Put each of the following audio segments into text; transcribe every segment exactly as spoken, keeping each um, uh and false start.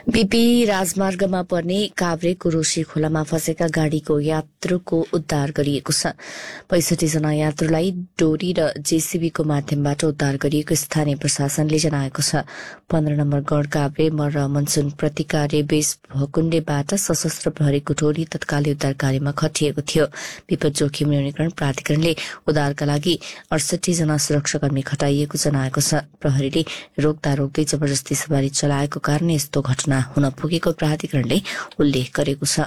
BP राजमार्गमा पर्ने काभ्रे कुरोशी खोलामा फँसेका गाड़ीको यात्रुको उद्धार गरिएको छ। पैंसठी जना यात्रुलाई डोरी र जेसीबीको माध्यमबाट उद्धार गरिएको स्थानीय प्रशासनले जनाएको छ। पन्ध्र नम्बर गढ़ काभ्रे र मनसुन प्रतिकार्य बेस भकुण्डेबाट सशस्त्र प्रहरीको टोली तत्कालै उद्धार कार्यमा खटिएको थियो। विपद जोखिम न्यूनीकरण प्राधिकरणले उद्धारका लागि अडसठी जना सुरक्षाकर्मी खटाइएको जनाएको छ। प्रहरीले रोक्दा रोक्दै जबरजस्ती सवारी चलाएको कारण यस्तो घटना हुन पुगेको प्राधिकरणले उल्लेख गरेको छ।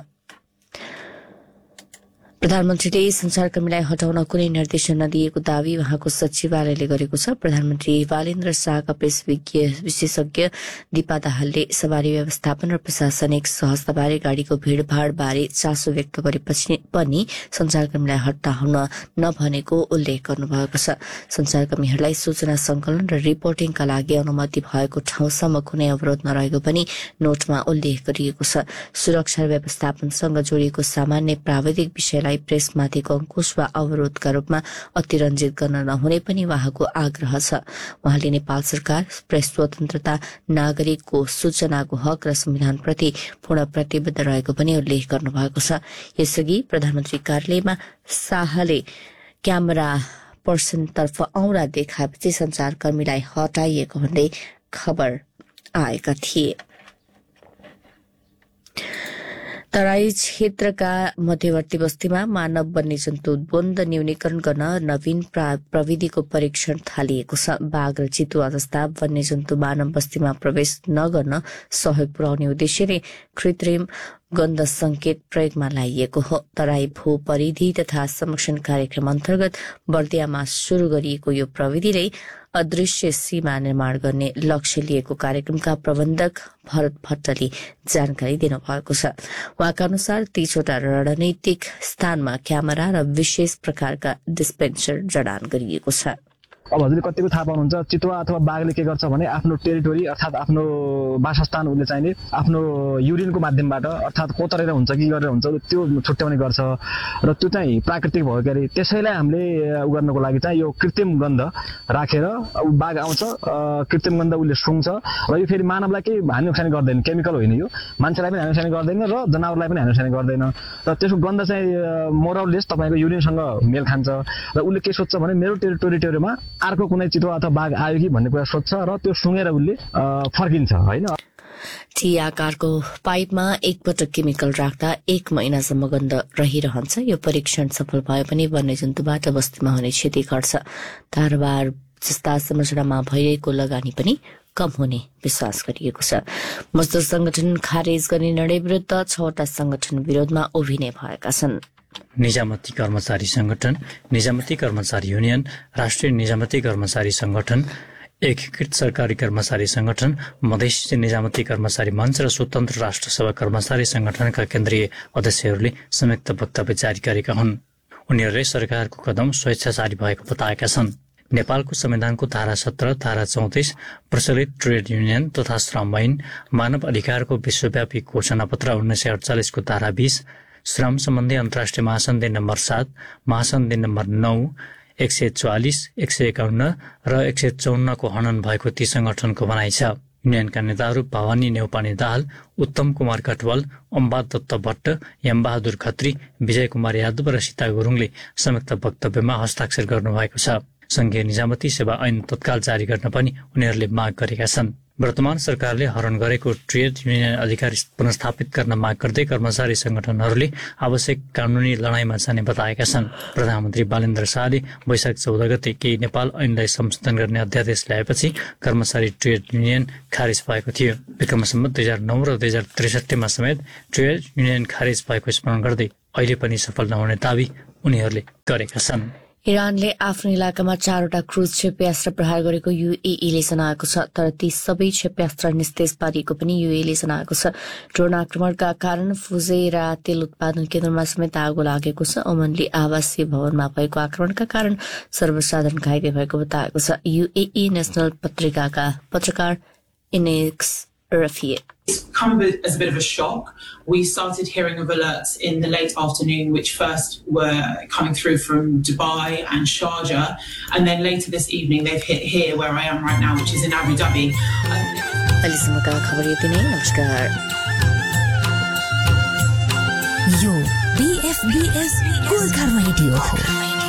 प्रधानमन्त्रीले संचारकर्मीलाई हटाउन कुनै निर्देशन नदिएको दावी वहाँको सचिवालयले गरेको छ। प्रधानमन्त्री बालेन्द्र शाहका प्रेस विशेषज्ञ दीपा दाहालले सवारी व्यवस्थापन र प्रशासनिक सहजताबारे गाड़ीको भीड़भाड़ बारे चासो व्यक्त गरेपछि पनि संचारकर्मीलाई हटाउन नभनेको उल्लेख गर्नुभएको छ। संचारकर्मीहरूलाई सूचना संकलन र रिपोर्टिङका लागि अनुमति भएको ठाउँसम्म कुनै अवरोध नरहेको पनि नोटमा उल्लेख गरिएको छ। सुरक्षा व्यवस्थापनसँग जोडिएको सामान्य प्राविधिक विषयलाई प्रेसमाथिको अंकुश वा अवरोधका रूपमा अतिरञ्जित गर्न नहुने पनि वहाँको आग्रह छ। वहाँले नेपाल सरकार प्रेस स्वतन्त्रता, नागरिकको सूचनाको हक र संविधानप्रति पूर्ण प्रतिबद्ध रहेको पनि उल्लेख गर्नुभएको छ। यसअघि प्रधानमन्त्री कार्यालयमा शाहले क्यामेरा पर्सनतर्फ औंला देखाएपछि संचारकर्मीलाई हटाइएको भन्दै खबर आएका थिए। तराई क्षेत्रका मध्यवर्ती बस्तीमा मानव वन्यजन्तु द्वन्द न्यूनीकरण गर्न नवीन प्रविधिको परीक्षण थालिएको छ। बाघ र चितुवा जस्ता वन्यजन्तु मानव बस्तीमा प्रवेश नगर्न सहयोग पुर्याउने उद्देश्यले कृत्रिम गन्ध संकेत प्रयोगमा ल्याइएको हो। तराई भू परिधि तथा संरक्षण कार्यक्रम अन्तर्गत बर्दियामा शुरू गरिएको यो प्रविधिले अदृश्य सीमा निर्माण गर्ने लक्ष्य लिएको कार्यक्रमका प्रबन्धक भरत भट्टले जानकारी दिनुभएको छ। उहाँका अनुसार तीसवटा रणनीतिक स्थानमा क्यामेरा र विशेष प्रकारका डिस्पेन्सर जडान गरिएको छ। अब हजुरले कतिको थाहा पाउनुहुन्छ, चितुवा अथवा बाघले के गर्छ भने आफ्नो टेरिटोरी अर्थात् आफ्नो वासस्थान उसले चाहिने आफ्नो युरिनको माध्यमबाट अर्थात् कोतरेर हुन्छ कि गरेर हुन्छ त्यो छुट्याउने गर्छ र त्यो चाहिँ प्राकृतिक भयो के अरे। त्यसैलाई हामीले उ गर्नको लागि चाहिँ यो कृत्रिम गन्ध राखेर बाघ आउँछ, कृत्रिम गन्ध उसले सुँग्छ र यो फेरि मानवलाई केही हानि नोक्सानी गर्दैन, केमिकल होइन, यो मान्छेलाई पनि हानि नोक्सानी गर्दैन र जनावरलाई पनि हानि नोक्सानी गर्दैन र त्यसको गन्ध चाहिँ मोरलेस तपाईँको युरिनसँग मेल खान्छ र उसले के सोध्छ भने मेरो टेरिटोरीमा अर्को कुनै चितुवा अथवा बाघ आयो कि भन्ने कुरा सोध्छ र त्यो सुँगेर उसले फर्किन्छ होइन। टी आकारको पाइपमा एकपटक केमिकल राख्दा एक महिनासम्म गन्ध रहिरहन्छ। यो परीक्षण सफल भए पनि वन्यजन्तुबाट बस्तीमा हुने क्षति घट्छ। कारोबार जस्ता संरचनामा भइरहेको लगानी पनि कम हुने विश्वास गरिएको छ। मजदुर संगठन खारेज गर्ने निर्णय विरुद्ध छवटा संगठन विरोधमा उभिने भएका छन्। निजामती कर्मचारी संगठन, निजामती कर्मचारी युनियन, राष्ट्रिय निजामती कर्मचारी संगठन, एकीकृत सरकारी कर्मचारी संगठन, मधेसी निजामती कर्मचारी मञ्च र स्वतन्त्र राष्ट्रसभा कर्मचारी संगठनका केन्द्रीय अध्यक्षहरूले संयुक्त वक्तव्य जारी गरेका हुन्। उनीहरूले सरकारको कदम स्वेच्छाचारी भएको बताएका छन्। नेपालको संविधानको धारा सत्र, धारा चौतिस, प्रचलित ट्रेड युनियन तथा श्रम ऐन, मानव अधिकारको विश्वव्यापी घोषणापत्र उन्नाइस सय अडचालिसको धारा बीस, श्रम सम्बन्धी अन्तर्राष्ट्रिय महासन्धि नम्बर सात, महासन्धि नम्बर नौ, एक सय चौवालिस, एक सय एकाउन्न र एक सय चौन्नको हनन भएको ती संगठनको भनाइ छ। युनियनका नेताहरू भवानी नेउपाने दाहाल, उत्तम कुमार कटवाल, अम्बा दत्त भट्ट, यमबहादुर खत्री, विजय कुमार यादव र सीता गुरुङले संयुक्त वक्तव्यमा हस्ताक्षर गर्नुभएको छ। संघीय निजामती सेवा ऐन तत्काल जारी गर्न पनि उनीहरूले माग गरेका छन्। वर्तमान सरकारले हरण गरेको ट्रेड युनियन अधिकार पुनर्स्थापित गर्न माग गर्दै कर्मचारी संगठनहरूले आवश्यक कानूनी लडाईँमा जाने बताएका छन्। प्रधानमन्त्री बालेन्द्र शाहले वैशाख चौध गते केही नेपाल ऐनलाई संशोधन गर्ने अध्यादेश ल्याएपछि कर्मचारी ट्रेड युनियन खारेज भएको थियो। विक्रम सम्वत दुई हजार नौ र दुई हजार त्रिसठीमा समेत ट्रेड युनियन खारेज भएको स्मरण गर्दै अहिले पनि सफल नहुने दावी उनीहरूले गरेका छन्। इरानले आफ्नो इलाकामा चारवटा क्रूज क्षेप्यास्त्र प्रहार गरेको यूएईले जनाएको छ, तर ती सबै क्षेप्यास्त्र निस्तेज पारिएको पनि यूएईले जनाएको छ। ड्रोन आक्रमणका कारण फुजेरा तेल उत्पादन केन्द्रमा समेत आगो लागेको छ। ओमनले आवासीय भवनमा भएको आक्रमणका कारण सर्वसाधारण घाइते भएको बताएको छ। यूएई नेशनल पत्रिकाका पत्रकार इनेक्स Rafie. It's come as a bit of a shock. We started hearing of alerts in the late afternoon, which first were coming through from Dubai and Sharjah, and then later this evening they've hit here where I am right now, which is in Abu Dhabi. Um, अहिलेसम्मका खबर यति नै। नमस्कार। यो बीएफबीएस Gorkha radio हो।